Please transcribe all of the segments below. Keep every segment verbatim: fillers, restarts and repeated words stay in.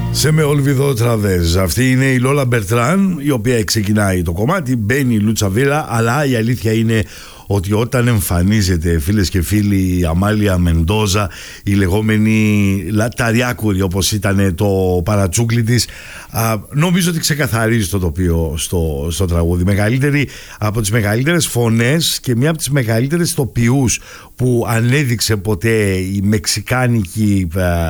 Σε με Ολβιδό Τραβέζ. Αυτή είναι η Λόλα Μπερτράν, η οποία ξεκινάει το κομμάτι, μπαίνει η Λούτσα Βίλα, αλλά η αλήθεια είναι ότι όταν εμφανίζεται, φίλες και φίλοι, η Αμάλια Μεντόζα, η λεγόμενη Ταριάκουρη όπως ήταν το παρατσούκλι της, α, νομίζω ότι ξεκαθαρίζει το τοπίο στο, στο τραγούδι. Μεγαλύτερη από τις μεγαλύτερες φωνές και μία από τις μεγαλύτερες τοπιούς που ανέδειξε ποτέ η μεξικάνικη,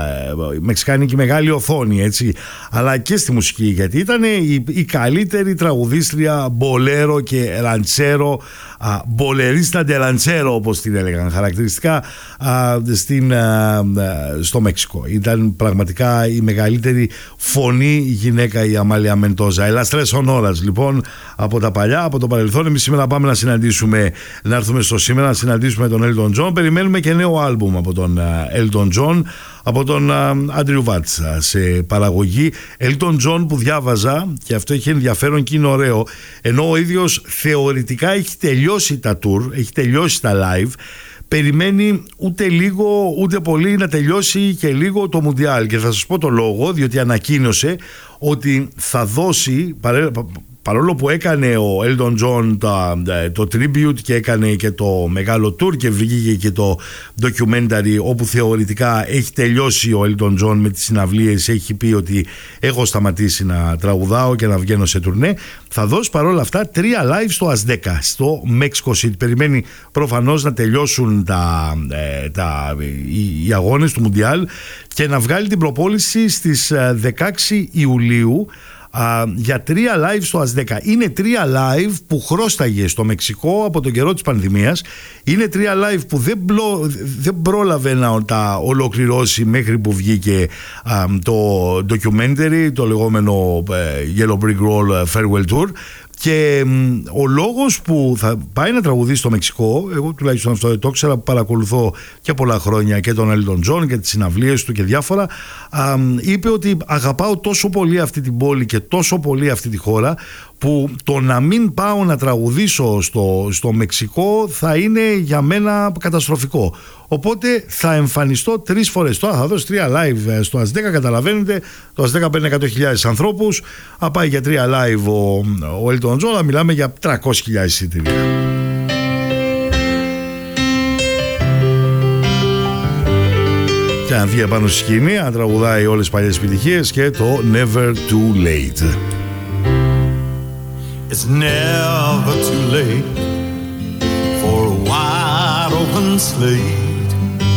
α, η μεξικάνικη μεγάλη οθόνη, έτσι, αλλά και στη μουσική, γιατί ήταν η, η καλύτερη τραγουδίστρια μπολέρο και ραντσέρο, α, μπολερίστα ντε ραντσέρο όπως την έλεγαν χαρακτηριστικά, α, στην, α, στο Μέξικο. Ήταν πραγματικά η μεγαλύτερη φωνή γυναίκα η Αμάλια Μεντόζα. Ελαστρές ονόρας λοιπόν από τα παλιά, από το παρελθόν. Εμείς σήμερα πάμε να συναντήσουμε, να έρθουμε στο σήμερα να συναντήσουμε τον Έλτον Τζον. Περιμένουμε και νέο άλμπουμ από τον Έλτον Τζον, από τον Άντριου Βάτς σε παραγωγή. Έλτον Τζον που διάβαζα, και αυτό έχει ενδιαφέρον και είναι ωραίο, ενώ ο ίδιος θεωρητικά έχει τελειώσει τα tour, έχει τελειώσει τα live, περιμένει ούτε λίγο ούτε πολύ να τελειώσει και λίγο το Μουντιάλ, και θα σας πω το λόγο, διότι ανακοίνωσε ότι θα δώσει, παρόλο που έκανε ο Έλτον Τζον το tribute και έκανε και το μεγάλο tour και βγήκε και το documentary όπου θεωρητικά έχει τελειώσει ο Έλτον Τζον με τις συναυλίες, έχει πει ότι έχω σταματήσει να τραγουδάω και να βγαίνω σε τουρνέ, θα δώσει παρόλα αυτά τρία live στο Αζτέκα, στο Mexico City. Περιμένει προφανώς να τελειώσουν τα, ε, τα, οι, οι αγώνες του Μουντιάλ και να βγάλει την προπόληση στις δεκαέξι Ιουλίου Uh, για τρία live στο Αζδέκα. Είναι τρία live που χρώσταγε στο Μεξικό από τον καιρό της πανδημίας. Είναι τρία live που δεν, μπλο, δεν πρόλαβε να τα ολοκληρώσει μέχρι που βγήκε uh, το documentary, το λεγόμενο uh, Yellow Brick Road Farewell Tour. Και μ, ο λόγος που θα πάει να τραγουδήσει στο Μεξικό, εγώ τουλάχιστον αυτό το ξέρα, που παρακολουθώ και πολλά χρόνια και τον Έλτον Τζον και τις συναυλίες του και διάφορα, α, είπε ότι αγαπάω τόσο πολύ αυτή την πόλη και τόσο πολύ αυτή τη χώρα, που το να μην πάω να τραγουδήσω στο, στο Μεξικό θα είναι για μένα καταστροφικό. Οπότε θα εμφανιστώ τρεις φορές. Τώρα θα δώσει τρία live στο Αζδέκα, καταλαβαίνετε. Το Αζδέκα παίρνει εκατό χιλιάδες ανθρώπους. Θα πάει για τρία live ο, ο Έλτον Τζον, θα μιλάμε για τριακόσιες χιλιάδες εισιτήρια. Και αν βγει επάνω στη σκηνή, αν τραγουδάει όλες τις παλιές επιτυχίες και το Never Too Late. It's never too late for a wide open slate